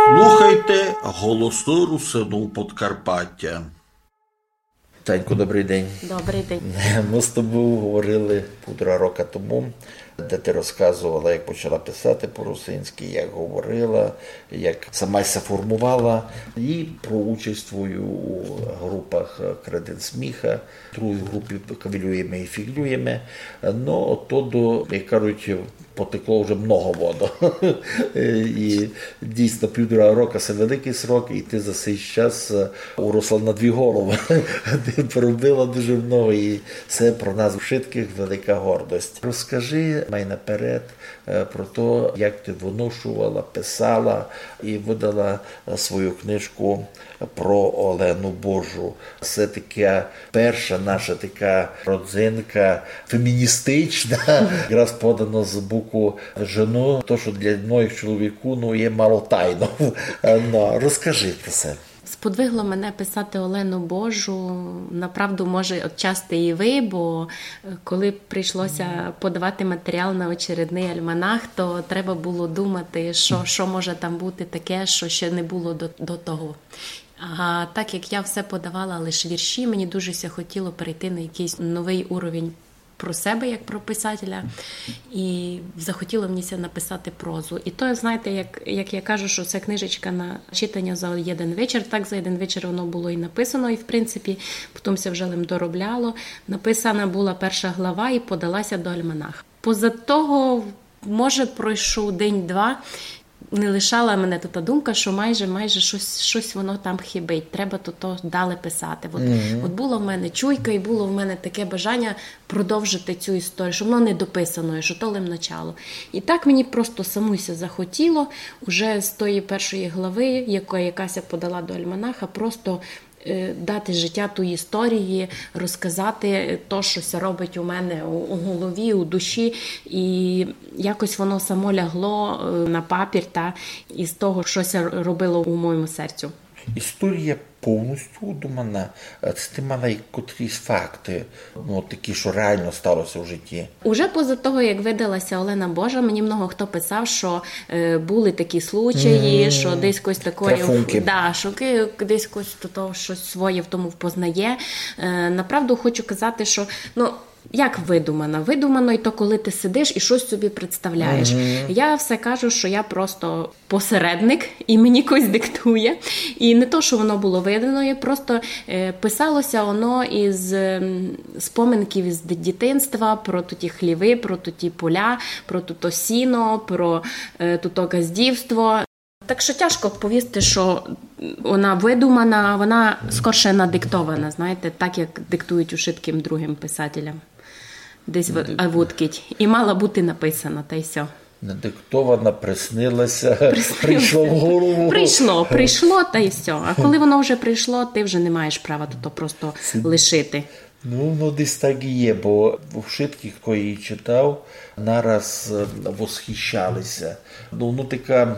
Слухайте голосну русину Подкарпаття. Танько, добрий день. Добрий день. Ми з тобою говорили 1,5 року тому, де ти розказувала, як почала писати по-русинськи, як говорила, як сама ся формувала, і про участь твою у групах «Кредит сміха», другій групі «Кавілюємо і фіглюємо». Ну, то, як кажуть, потекло вже много воду. І дійсно 1,5 року – це великий срок, і ти за цей час уросла на 2 голови. Ти поробила дуже много, і це про нас вшитких велика гордость. Розкажи май наперед про те, як ти виношувала, писала і видала свою книжку про Олену Божу. Це така перша наша така родзинка феміністична, якраз подано з боку жіну, то, що для многих чоловіку є мало тайно. Розкажи про це. Сподвигло мене писати Олену Божу, направду, може, отчасти і ви, бо коли прийшлося подавати матеріал на очередний альманах, то треба було думати, що може там бути таке, що ще не було до того. А так як я все подавала лише вірші, мені дуже хотіло перейти на якийсь новий уровень про себе, як про писателя, і захотіло мені написати прозу. І то, знаєте, як я кажу, що це книжечка на читання за один вечір, так за один вечір воно було і написано, і в принципі, потім вже лим доробляло. Написана була перша глава і подалася до альманах. Поза того, може, пройшов день-два, не лишала мене та думка, що майже щось воно там хибить. Треба то далі писати. От було в мене чуйка і було в мене таке бажання продовжити цю історію, що воно не дописано, що то лим начало. І так мені просто самуся захотіло уже з тої першої глави, якась я подала до альманаха, просто дати життя ту історії, розказати то, що ся робить у мене у голові, у душі, і якось воно само лягло на папір, із того, що ся робило у моєму серцю. Історія повністю удумана. Це ти мала якісь факти, такі, що реально сталося в житті? Уже поза того, як видалася Олена Божа, мені много хто писав, що були такі случаї, що десь когось такої, що десь когось щось своє в тому впознає. Направду хочу казати, що як видумано? Видумано і то, коли ти сидиш і щось собі представляєш. Я все кажу, що я просто посередник, і мені когось диктує. І не то, що воно було видано, просто писалося воно із споминків із дитинства, про ті хліви, про ті поля, про то сіно, про то газдівство. Так що тяжко повісти, що вона видумана, вона скорше надиктована, знаєте, так як диктують ушитким другим писателям. Десь вудкить. І мала бути написана, та й все. Надиктована, приснилася, прийшло в голову. Прийшло, та й все. А коли воно вже прийшло, ти вже не маєш права то просто лишити. Десь так і є, бо в шитких, хто її читав, нараз восхищалися. Така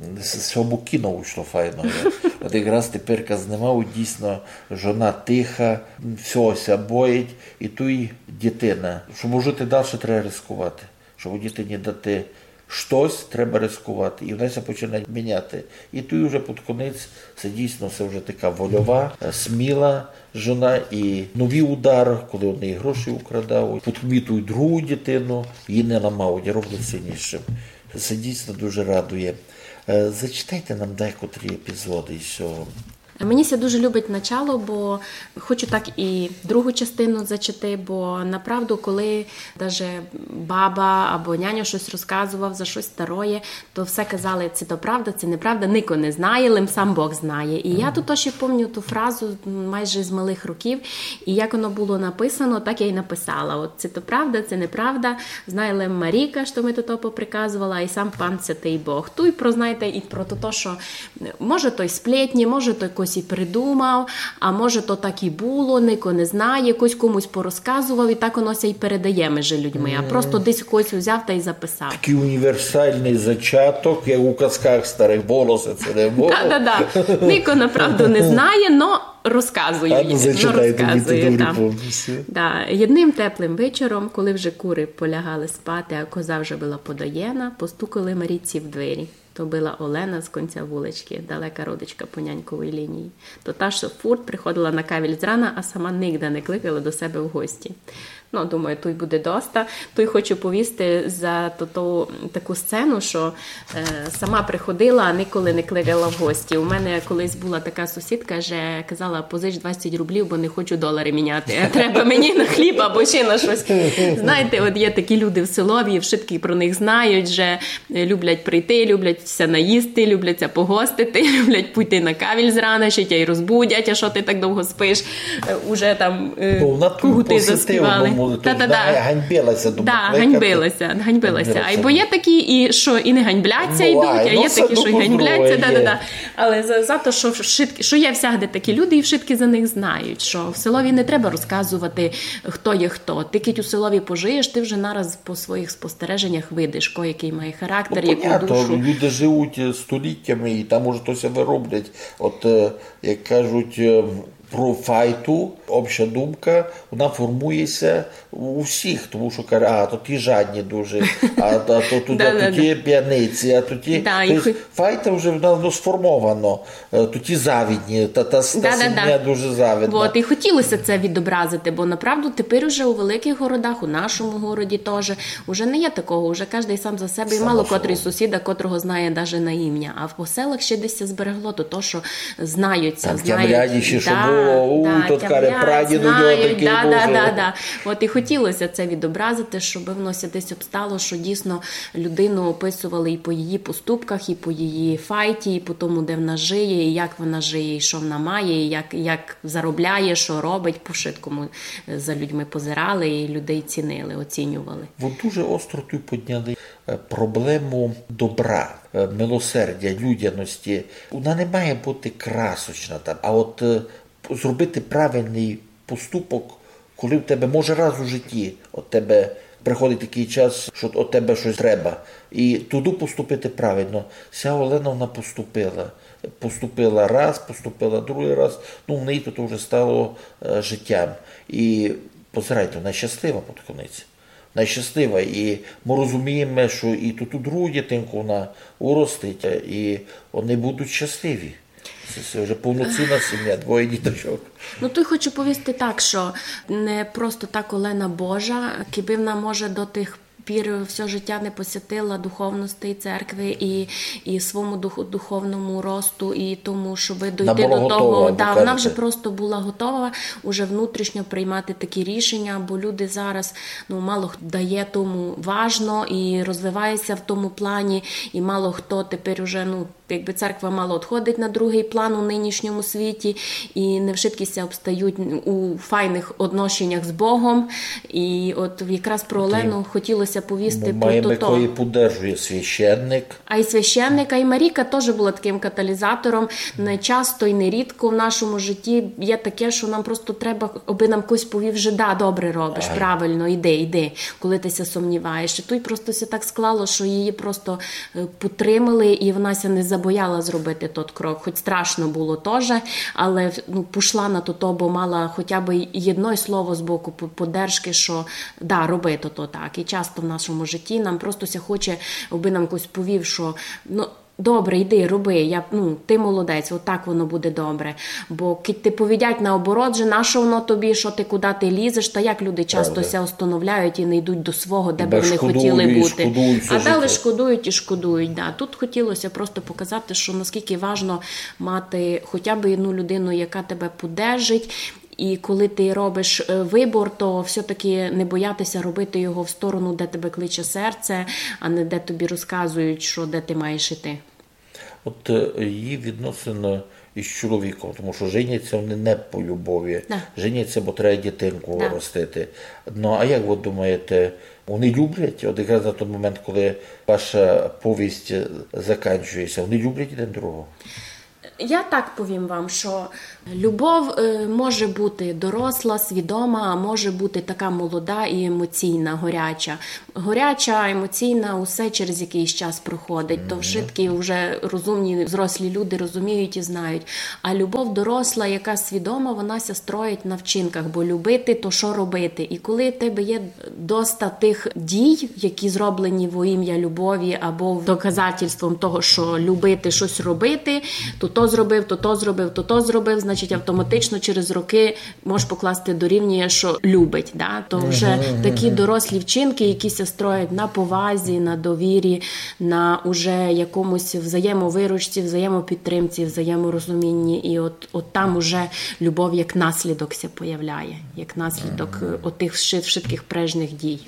з цього кіно вийшло файно. От якраз тепер знімав дійсно жона тиха, все боїть, і ту й дитина. Щоб жити далі, треба ризикувати. Щоб дитині дати щось, треба ризикувати. І вона починає міняти. І ту вже під кінець, це дійсно це вже така вольова, сміла жона, і нові удари, коли вони гроші украдав, підмітують другу дитину, її не ламають, роблять сильнішим. Це дійсно дуже радує. Зачитайте нам декотрі епізоди із цього. Мені ся дуже любить начало, бо хочу так і другу частину зачити, бо направду, коли даже баба або няня щось розказував за щось старое, то все казали, це то правда, це неправда, ніхто не знає, лим сам Бог знає. І я тут ще пам'ятаю ту фразу майже з малих років, і як воно було написано, так я й написала. От це то правда, це неправда, знає лим Маріка, що ми то поприказувала, і сам пан Святий Бог. Ту і про, знаєте, і про то, що може той сплетні, може той і придумав, а може то так і було, ніхто не знає, якось комусь порозказував, і так воно ся й передає між людьми, а просто десь когось взяв та й записав. Такий універсальний зачаток, як у казках старих, волоси це не було. Так. Ніхто направду не знає, но розказує. Зачитайте, Єдним теплим вечором, коли вже кури полягали спати, а коза вже була подоєна, постукали Марійці в двері. то була Олена з кінця вулички, далека родичка по няньковій лінії. То та, що фурт приходила на кавіль зрана, а сама ніде не кликала до себе в гості. Ну, думаю, тут буде доста. Тут хочу повісти за таку сцену, що сама приходила, а ніколи не кликала в гості. У мене колись була така сусідка, що казала, позич 20 рублів, бо не хочу долари міняти. Треба мені на хліб або ще на щось. Знаєте, от є такі люди в селові, всі про них знають, що люблять прийти, люблять все наїсти, любляться погостити, люблять піти на кавіль зрана, ще й розбудять, а що ти так довго спиш, уже там кугути заспівали. Ганьбилася. Ганьбилася. Бо є такі, і що і не ганьбляться йдуть, а є такі, що і ганьбляться. Але за те, що є всягде такі люди, і вшитки за них знають, що в селові не треба розказувати, хто є хто. Ти кить у селові пожиєш, ти вже нараз по своїх спостереженнях видиш, який має характер, яку душу. Люди живуть століттями, і там може хтось вироблять. От, як кажуть, про файту, обща думка, вона формується у всіх, тому що каже, то ті жадні дуже, а то ті п'яниці, а то ті... Файта вже вона сформовано, то ті завідні, та сім'я дуже завідна. І хотілося це відобразити, бо направду тепер уже у великих городах, у нашому городі теж, уже не є такого, уже кожен сам за себе, і мало котрий сусіда, котрого знає навіть на ім'я. А в поселах ще десь зберегло то, що знаються, тут каже, прадід у нього такий був. І хотілося це відобразити, щоб воно десь обстало, що дійсно людину описували і по її поступках, і по її файті, і по тому, де вона жиє, і як вона жиє, і що вона має, і як заробляє, що робить. По-швидкому за людьми позирали і людей цінили, оцінювали. Ви дуже остро тут підняли проблему добра, милосердя, людяності. Вона не має бути красочна там, а от зробити правильний поступок, коли в тебе, може раз у житті, от тебе приходить такий час, що от тебе щось треба. І туди поступити правильно. Ця Оленовна поступила раз, поступила другий раз, в неї то вже стало життям. І позирайте, вона щаслива під кінець. Найщаслива. І ми розуміємо, що і ту другу дитинку вона уростить, і вони будуть щасливі. Це вже повноцінна сім'я, 2 діточок. Тут хочу повісти так, що не просто так Олена Божа, кіби вона може до тих пір все життя не посвятила духовності церкви і своєму духовному росту, і тому, щоб дойти до того, вона вже просто була готова уже внутрішньо приймати такі рішення, бо люди зараз, мало хто дає тому важно і розвивається в тому плані, і мало хто тепер уже, якби церква мало відходить на другий план у нинішньому світі, і не вшиткіся обстають у файних відношеннях з Богом. І от якраз про Олену хотілося повісти про то. Якої подержує священник. А й священник, а й Марійка теж була таким каталізатором. Не часто і не рідко в нашому житті є таке, що нам просто треба, аби нам когось повів, вже добре робиш, правильно, йди, коли ти сумніваєш. І тут просто все так склало, що її просто підтримали, і вона не забояла зробити той крок. Хоч страшно було теж, але пішла на то, бо мала хоча б єдне слово з боку подержки, що роби то так. І часто в нашому житті нам просто хоче, аби нам хтось повів, що добре, йди, роби, ти молодець, отак воно буде добре. Бо коли ти повідять наоборот, на що воно тобі, що ти, куди ти лізеш, та як люди часто ся остановляють і не йдуть до свого, де би вони хотіли бути. А далі шкодують і шкодують. Тут хотілося просто показати, що наскільки важливо мати хоча б одну людину, яка тебе подержить. І коли ти робиш вибір, то все-таки не боятися робити його в сторону, де тебе кличе серце, а не де тобі розказують, що де ти маєш іти. От її відносини із чоловіком, тому що женяться вони не по любові. Женяться, бо треба дитинку ростити. А як ви думаєте, вони люблять, от якраз на той момент, коли ваша повість закінчується, вони люблять один другого? Я так повім вам, що любов може бути доросла, свідома, а може бути така молода і емоційна, горяча. Горяча, емоційна, усе через якийсь час проходить. То вшитки вже розумні, взрослі люди розуміють і знають. А любов доросла, яка свідома, вона ся строїть на вчинках, бо любити, то що робити. І коли в тебе є доста тих дій, які зроблені во ім'я любові або доказательством того, що любити, щось робити, то зробив, то зробив, значить автоматично через роки можеш покласти дорівнює, що любить. Да? То вже такі дорослі вчинки, які се строять на повазі, на довірі, на уже якомусь взаємовиручці, взаємопідтримці, взаєморозумінні. І от там уже любов як наслідок се появляє, як наслідок отих вшитких прежних дій.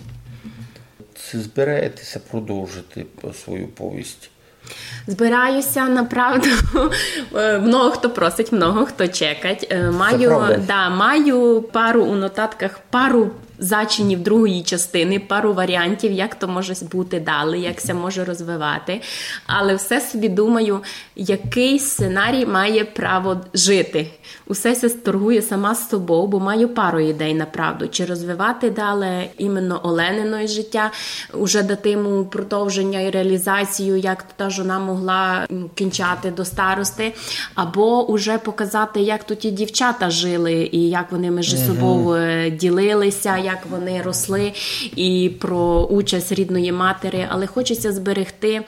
Чи збираєтеся продовжити свою повість? Збираюся, направду. Много хто просить, много хто чекать. Маю пару у нотатках, пару зачинів другої частини, пару варіантів, як то може бути далі, як це може розвивати. Але все собі думаю, який сценарій має право жити. Усе се торгує сама з собою, бо маю пару ідей, направду. Чи розвивати далі іменно Оленине життя, уже дати йому продовження і реалізацію, як та жона могла кінчати до старости, або уже показати, як тут ті дівчата жили, і як вони між собою ділилися, як вони росли, і про участь рідної матері. Але хочеться зберегти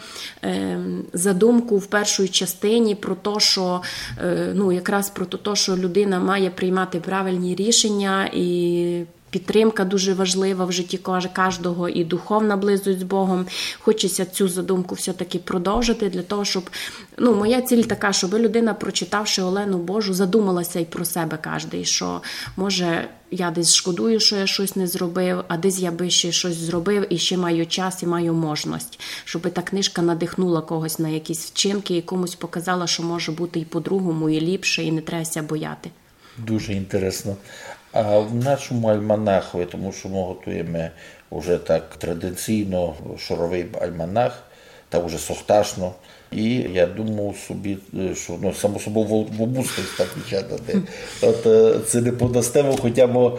задумку в першій частині про те, що, якраз про те, що людина має приймати правильні рішення, і підтримка дуже важлива в житті кожного, і духовна близость з Богом. Хочеться цю задумку все-таки продовжити для того, щоб, моя ціль така, щоб людина, прочитавши Олену Божу, задумалася і про себе кожен, що, може, я десь шкодую, що я щось не зробив, а десь я би ще щось зробив, і ще маю час, і маю можливість. Щоб та книжка надихнула когось на якісь вчинки, і комусь показала, що може бути і по-другому, і ліпше, і не треба бояти. Дуже інтересно. А в нашому альманахові, тому що ми готуємо вже так традиційно шоровий альманах, так вже сохташно. І я думав собі, що само собою в обустись так печатати. Це не подастемо хоча б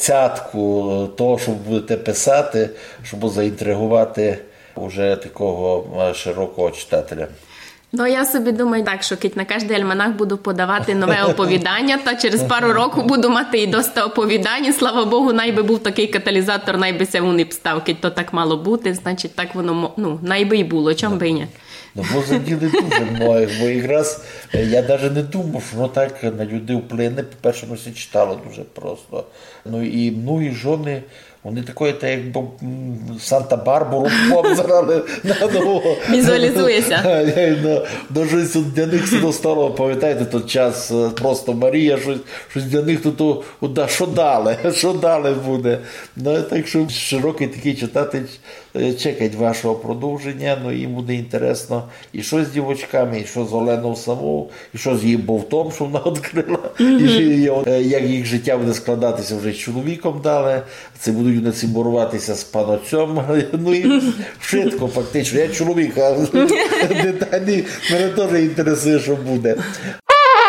цятку того, що будете писати, щоб заінтригувати вже такого широкого читателя. Я собі думаю так, що на кожен альманах буду подавати нове оповідання, та через пару років буду мати і доста оповідань. Слава Богу, найби був такий каталізатор, найби се вони встав, то так мало бути, значить так воно, найби і було, чом би і не. Бо заділи дуже многих, бо якраз я навіть не думав, що воно так на людей вплине. По-перше, все читало дуже просто. І многі жони, вони такої, так якби Санта-Барбару обзирали на нового. Візуалізується. Щось для них все стало, пам'ятаєте, той час просто Марія, щось для них тут, що далі буде. Так що широкий такий читатель чекать вашого продовження, їм буде інтересно і що з дівочками, і що з Оленою самою, і що з її болтом, що вона відкрила, і як їх життя буде складатися вже з чоловіком далі, це будуть на цим боротися з панотцем, і вшитко фактично. Я чоловік, а деталі мене теж інтересує, що буде.